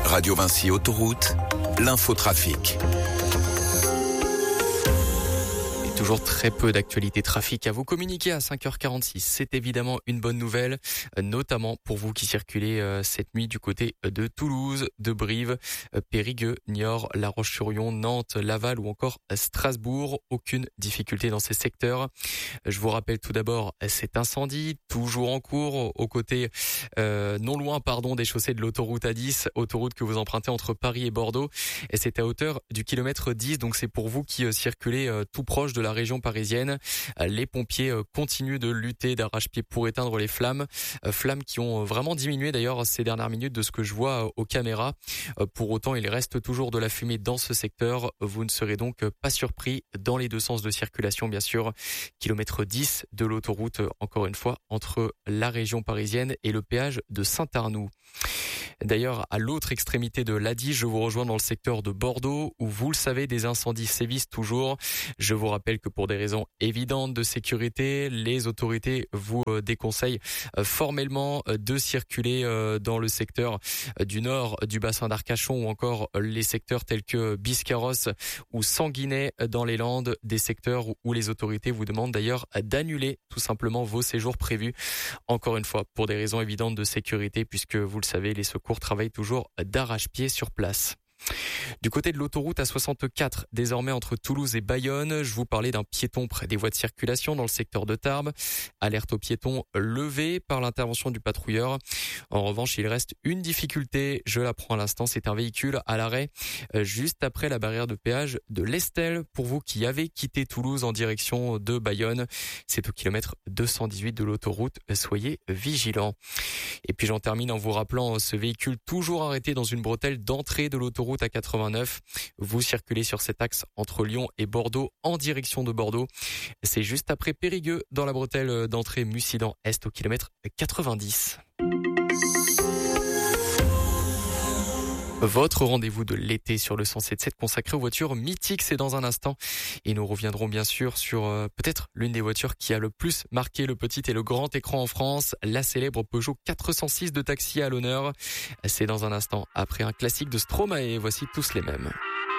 Radio Vinci Autoroute, l'infotrafic. Toujours très peu d'actualité trafic à vous communiquer à 5h46. C'est évidemment une bonne nouvelle, notamment pour vous qui circulez cette nuit du côté de Toulouse, de Brive, Périgueux, Niort, La Roche-sur-Yon, Nantes, Laval ou encore Strasbourg. Aucune difficulté dans ces secteurs. Je vous rappelle tout d'abord cet incendie, toujours en cours, aux côtés, non loin, des chaussées de l'autoroute A10, autoroute que vous empruntez entre Paris et Bordeaux. Et c'est à hauteur du kilomètre 10, donc c'est pour vous qui circulez tout proche de la région parisienne. Les pompiers continuent de lutter d'arrache-pied pour éteindre les flammes. Flammes qui ont vraiment diminué d'ailleurs ces dernières minutes de ce que je vois aux caméras. Pour autant, il reste toujours de la fumée dans ce secteur. Vous ne serez donc pas surpris dans les deux sens de circulation, bien sûr. Kilomètre 10 de l'autoroute, encore une fois, entre la région parisienne et le péage de Saint-Arnoux. D'ailleurs, à l'autre extrémité de l'A10, je vous rejoins dans le secteur de Bordeaux où, vous le savez, des incendies sévissent toujours. Je vous rappelle que pour des raisons évidentes de sécurité, les autorités vous déconseillent formellement de circuler dans le secteur du nord du bassin d'Arcachon ou encore les secteurs tels que Biscarrosse ou Sanguinet dans les Landes, des secteurs où les autorités vous demandent d'ailleurs d'annuler tout simplement vos séjours prévus. Encore une fois, pour des raisons évidentes de sécurité, puisque vous le savez, les secours travaillent toujours d'arrache-pied sur place. Du côté de l'autoroute A64, désormais entre Toulouse et Bayonne, je vous parlais d'un piéton près des voies de circulation dans le secteur de Tarbes. Alerte aux piétons levée par l'intervention du patrouilleur. En revanche, il reste une difficulté, je l'apprends à l'instant, c'est un véhicule à l'arrêt juste après la barrière de péage de l'Estel. Pour vous qui avez quitté Toulouse en direction de Bayonne, c'est au kilomètre 218 de l'autoroute, soyez vigilants. Et puis j'en termine en vous rappelant ce véhicule toujours arrêté dans une bretelle d'entrée de l'autoroute A89. Vous circulez sur cet axe entre Lyon et Bordeaux en direction de Bordeaux. C'est juste après Périgueux dans la bretelle d'entrée Mussidan-Est au kilomètre 90. Votre rendez-vous de l'été sur le 107.7 consacré aux voitures mythiques, c'est dans un instant. Et nous reviendrons bien sûr sur peut-être l'une des voitures qui a le plus marqué le petit et le grand écran en France, la célèbre Peugeot 406 de taxi à l'honneur. C'est dans un instant, après un classique de Stromae, voici Tous les mêmes.